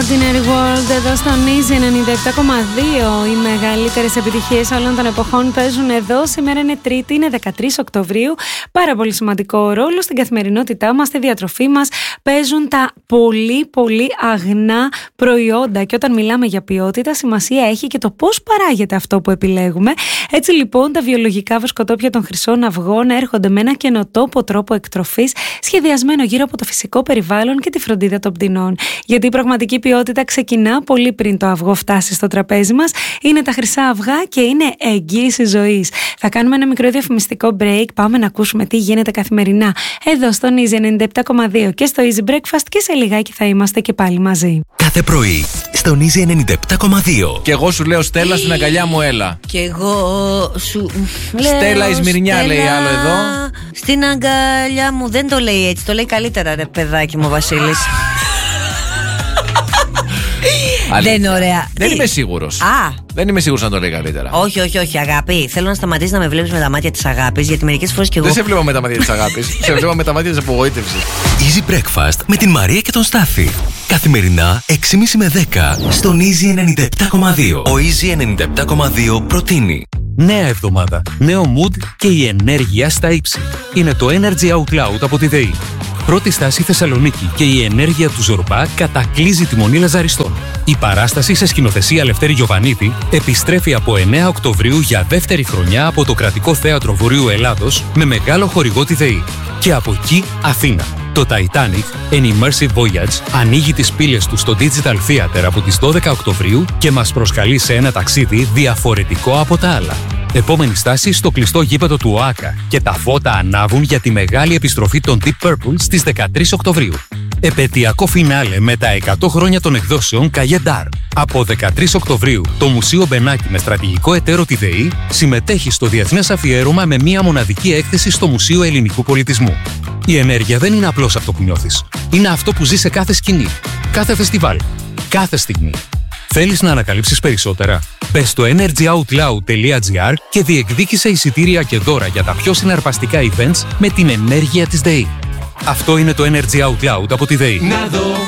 Ordinary World εδώ στο Easy 97,2. Οι μεγαλύτερες επιτυχίες όλων των εποχών παίζουν εδώ. Σήμερα είναι Τρίτη, είναι 13 Οκτωβρίου. Πάρα πολύ σημαντικό ρόλο στην καθημερινότητά μας, στη διατροφή μας. Παίζουν τα πολύ αγνά προϊόντα. Και όταν μιλάμε για ποιότητα, σημασία έχει και το πώς παράγεται αυτό που επιλέγουμε. Έτσι λοιπόν, τα βιολογικά βοσκοτόπια των χρυσών αυγών έρχονται με ένα καινοτόπο τρόπο εκτροφής, σχεδιασμένο γύρω από το φυσικό περιβάλλον και τη φροντίδα των πτηνών. Γιατί η πραγματική ποιότητα ξεκινά πολύ πριν το αυγό φτάσει στο τραπέζι μας. Είναι τα χρυσά αυγά και είναι εγγύηση ζωής. Θα κάνουμε ένα μικρό διαφημιστικό break. Πάμε να ακούσουμε τι γίνεται καθημερινά εδώ στον Easy 97,2 και στο Easy Breakfast, και σε λιγάκι θα είμαστε και πάλι μαζί. Κάθε πρωί στον Easy 97,2. Και εγώ σου λέω Στέλλα, στην αγκαλιά μου έλα. Και εγώ σου λέω Στέλλα Ισμυρνιά, λέει άλλο εδώ. Στην αγκαλιά μου. Δεν το λέει έτσι, το λέει καλύτερα, ρε παιδάκι μου, ο Βασίλης. Δεν είναι ωραία. Δεν είμαι σίγουρος. Δεν είμαι σίγουρος να το λέει καλύτερα. Όχι, αγάπη. Θέλω να σταματήσεις να με βλέπεις με τα μάτια της αγάπης, γιατί μερικές φορές κι εγώ. Δεν σε βλέπω με τα μάτια της αγάπης. Σε βλέπω με τα μάτια της απογοήτευσης. Easy Breakfast με την Μαρία και τον Στάφη. Καθημερινά 6.30 με 10 στον Easy 97,2. Ο Easy 97,2 προτείνει νέα εβδομάδα, νέο mood και η ενέργεια στα ύψη. Είναι το Energy Out Loud από τη ΔΕΗ. Πρώτη στάση Θεσσαλονίκη και η ενέργεια του Ζορμπά κατακλείζει τη Μονή Λαζαριστών. Η παράσταση σε σκηνοθεσία Λευτέρη Γιοβανίδη επιστρέφει από 9 Οκτωβρίου για δεύτερη χρονιά από το Κρατικό Θέατρο Βορείου Ελλάδος με μεγάλο χορηγό τη ΔΕΗ. Και από εκεί Αθήνα. Το Titanic, An Immersive Voyage, ανοίγει τις πύλες του στο Digital Theater από τις 12 Οκτωβρίου και μας προσκαλεί σε ένα ταξίδι διαφορετικό από τα άλλα. Επόμενη στάση στο κλειστό γήπεδο του ΟΑΚΑ και τα φώτα ανάβουν για τη μεγάλη επιστροφή των Deep Purple στις 13 Οκτωβρίου. Επαιτειακό φινάλε με τα 100 χρόνια των εκδόσεων Καγεντάρ. Από 13 Οκτωβρίου, το Μουσείο Μπενάκη με στρατηγικό εταίρο τη ΔΕΗ συμμετέχει στο διεθνές αφιέρωμα με μία μοναδική έκθεση στο Μουσείο Ελληνικού Πολιτισμού. Η ενέργεια δεν είναι απλώς αυτό που νιώθεις. Είναι αυτό που ζεις σε κάθε σκηνή, κάθε φεστιβάλ, κάθε στιγμή. Θέλεις να ανακαλύψεις περισσότερα? Μπες στο energyoutloud.gr και διεκδίκησε εισιτήρια και δώρα για τα πιο συναρπαστικά events με την ενέργεια της ΔΕΗ. Αυτό είναι το Energy Out Loud από τη ΔΕΗ. Να δω